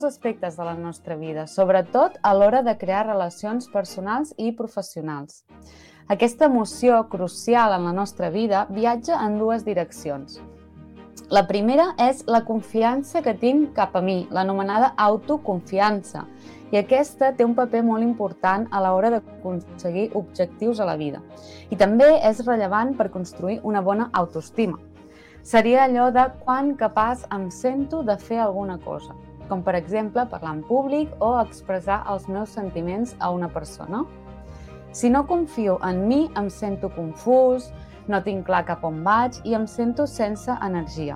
aspectes de la nostra vida, sobretot a l'hora de crear relacions personals i professionals. Aquesta emoció crucial en la nostra vida viatja en dues direccions. La primera és la confiança que tinc cap a mi, l'anomenada autoconfiança, i aquesta té un paper molt important a l'hora d'aconseguir objectius a la vida. I també és rellevant per construir una bona autoestima. Seria allò de quan capaç em sento de fer alguna cosa, com per exemple parlar en públic o expressar els meus sentiments a una persona. Si no confio en mi, em sento confús, no tinc clar cap on vaig i em sento sense energia.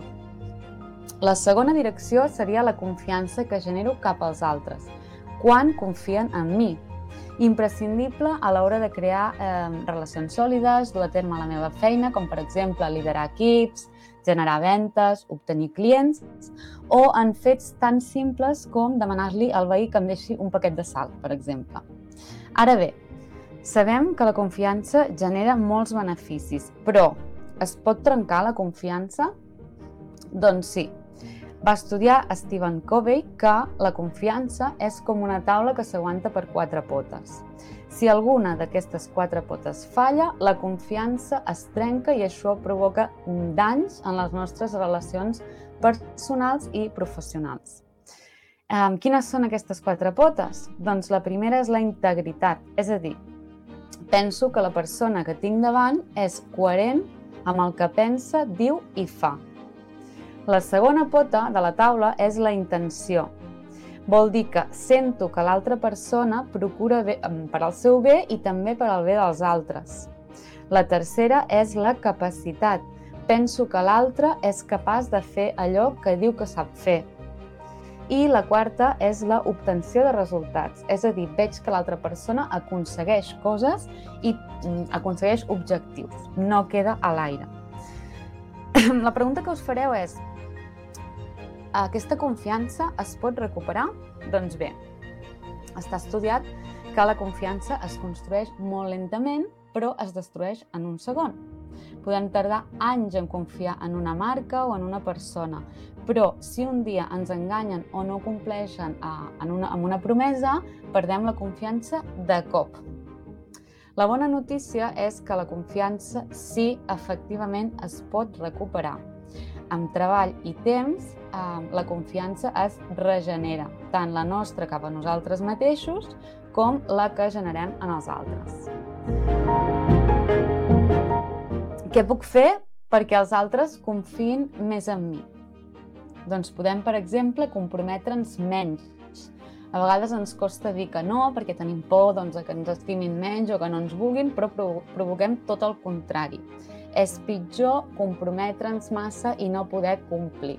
La segona direcció seria la confiança que genero cap als altres, quan confien en mi. Imprescindible a l'hora de crear relacions sòlides, dur a terme la meva feina, com per exemple liderar equips, generar ventes, obtenir clients, o en fets tan simples com demanar-li al veí que em deixi un paquet de sal, per exemple. Ara bé, sabem que la confiança genera molts beneficis, però es pot trencar la confiança? Doncs sí. Va estudiar Stephen Covey que la confiança és com una taula que s'aguanta per 4 potes. Si alguna d'aquestes 4 potes falla, la confiança es trenca i això provoca danys en les nostres relacions personals i professionals. Quines són aquestes 4 potes? Doncs la primera és la integritat, és a dir, penso que la persona que tinc davant és coherent amb el que pensa, diu i fa. La segona pota de la taula és la intenció. Vol dir que sento que l'altra persona procura bé per al seu bé i també per al bé dels altres. La tercera és la capacitat. Penso que l'altre és capaç de fer allò que diu que sap fer. I la quarta és l'obtenció de resultats, és a dir, veig que l'altra persona aconsegueix coses i aconsegueix objectius, no queda a l'aire. La pregunta que us fareu és: aquesta confiança es pot recuperar? Doncs bé, està estudiat que la confiança es construeix molt lentament, però es destrueix en un segon. Podem tardar anys en confiar en una marca o en una persona, però si un dia ens enganyen o no compleixen amb una promesa, perdem la confiança de cop. La bona notícia és que la confiança sí, efectivament, es pot recuperar. Amb treball i temps, la confiança es regenera, tant la nostra cap a nosaltres mateixos com la que generem en els altres. Què puc fer perquè els altres confiïn més en mi? Doncs podem, per exemple, comprometre'ns menys. A vegades ens costa dir que no, perquè tenim por que ens estimin menys o que no ens vulguin, però provoquem tot el contrari. És pitjor comprometre'ns massa i no poder complir.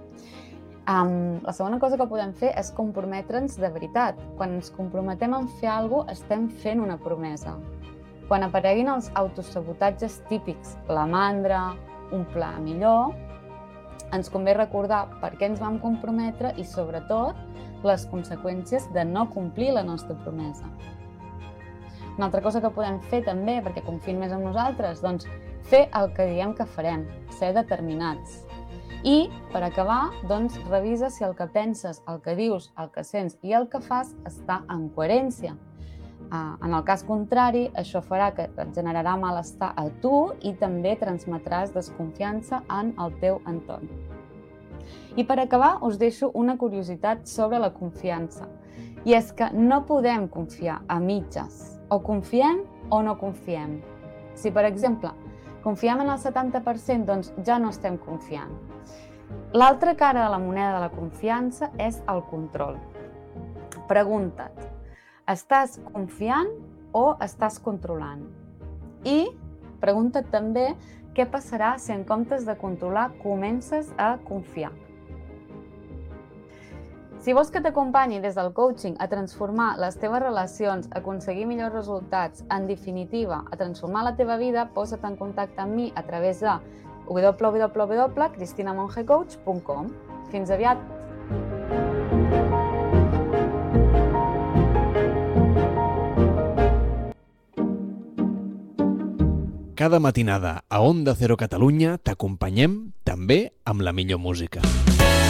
La segona cosa que podem fer és comprometre'ns de veritat. Quan ens comprometem en fer alguna cosa, estem fent una promesa. Quan apareguin els autosabotatges típics, la mandra, un pla millor, ens convé recordar per què ens vam comprometre i, sobretot, les conseqüències de no complir la nostra promesa. Una altra cosa que podem fer també, perquè confiïn més en nosaltres, doncs fer el que diem que farem, ser determinats. I, per acabar, doncs revisa si el que penses, el que dius, el que sents i el que fas està en coherència. En el cas contrari, això farà que et generarà malestar a tu i també transmetràs desconfiança en el teu entorn. I per acabar, us deixo una curiositat sobre la confiança. I és que no podem confiar a mitges. O confiem o no confiem. Si, per exemple, confiem en el 70%, doncs ja no estem confiant. L'altra cara de la moneda de la confiança és el control. Pregunta't: estàs confiant o estàs controlant? I pregunta't també què passarà si en comptes de controlar comences a confiar. Si vols que t'acompanyi des del coaching a transformar les teves relacions, a aconseguir millors resultats, en definitiva, a transformar la teva vida, posa't en contacte amb mi a través de www.cristinamongecoach.com. Fins aviat! Cada matinada a Onda Cero Catalunya t'acompanyem també amb la millor música.